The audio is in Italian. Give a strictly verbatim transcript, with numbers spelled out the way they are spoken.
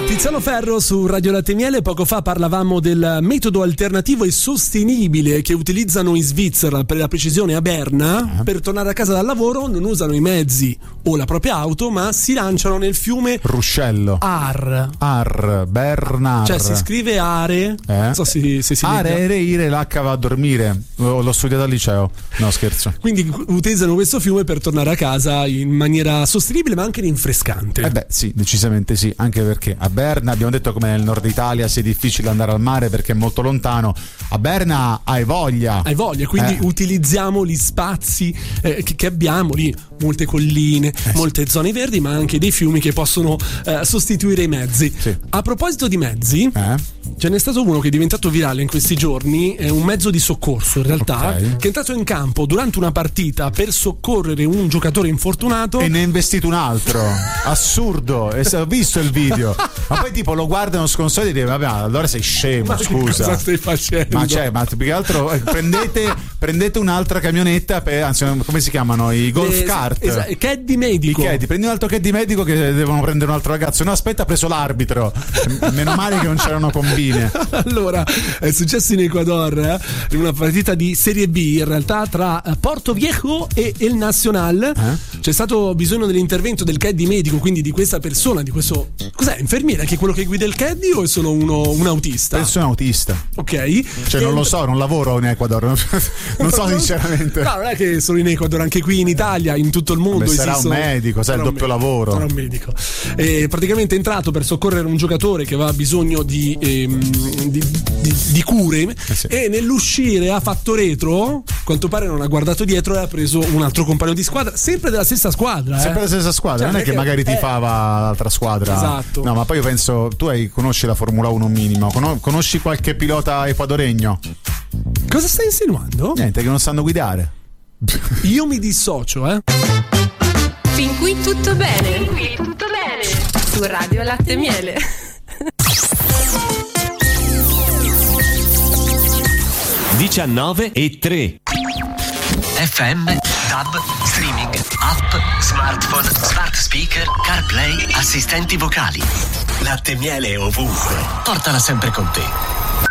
Tiziano Ferro su Radio Latte Miele. Poco fa parlavamo del metodo alternativo e sostenibile che utilizzano in Svizzera, per la precisione a Berna. Per tornare a casa dal lavoro non usano i mezzi o la propria auto, ma si lanciano nel fiume Ruscello. Ar. Ar, Bernard. Cioè si scrive Are. Eh? Non so se, se si Are, legge. ere, ire, l'H va a dormire. L'ho studiato al liceo. No, scherzo. Quindi utilizzano questo fiume per tornare a casa in maniera sostenibile ma anche rinfrescante. Eh beh, sì, decisamente sì, anche perché a Berna, abbiamo detto come nel nord Italia sia difficile andare al mare perché è molto lontano. A Berna hai voglia. Hai voglia, quindi eh. utilizziamo gli spazi eh, che, che abbiamo lì, molte colline, eh, molte sì. zone verdi, ma anche dei fiumi che possono eh, sostituire i mezzi. Sì. A proposito di mezzi, eh. ce n'è stato uno che è diventato virale in questi giorni, è un mezzo di soccorso in realtà, okay. che è entrato in campo durante una partita per soccorrere un giocatore infortunato e ne ha investito un altro. Assurdo, e ho visto il video. Ma poi tipo lo guardano sconsolati e dicono vabbè, allora sei scemo, ma scusa. Cosa stai facendo? Ma c'è, ma più che altro prendete, prendete un'altra camionetta per, anzi, come si chiamano? I golf Le, cart. Esatto, caddy medico. I caddy, prendi un altro caddy medico che devono prendere un altro ragazzo. No, aspetta, ha preso l'arbitro. Meno male che non c'erano combine. Allora, è successo in Ecuador, eh, in una partita di Serie B, in realtà tra Porto Viejo e El Nacional. Eh? C'è stato bisogno dell'intervento del caddy medico, quindi di questa persona, di questo, cos'è, infermiere, anche quello che guida il caddy o è solo uno, un autista? Penso un autista. Ok. Cioè e non lo so, non lavoro in Ecuador, non, non so sinceramente. No, non è che solo in Ecuador, anche qui in Italia, in tutto il mondo. Beh, sarà esistono, un medico, sai, il doppio medico, lavoro. Sarà un medico. E praticamente è entrato per soccorrere un giocatore che aveva bisogno di, ehm, di, di, di cure eh sì. e nell'uscire ha fatto retro, a quanto pare non ha guardato dietro e ha preso un altro compagno di squadra, sempre della stessa squadra. Eh? Sempre della stessa squadra, cioè, non è che, che magari ti fava l'altra squadra. Esatto. No, ma poi io penso, tu hai, conosci la Formula uno minimo, conosci qualche pilota ecuadoregno? Cosa stai insinuando? Niente, che non sanno guidare. Io mi dissocio, eh. Fin qui tutto bene. Fin qui tutto bene. Su Radio Latte Miele. diciannove e tre. F M, tab, streaming, app, smartphone, smart speaker, CarPlay, assistenti vocali. Latte Miele ovunque. Portala sempre con te.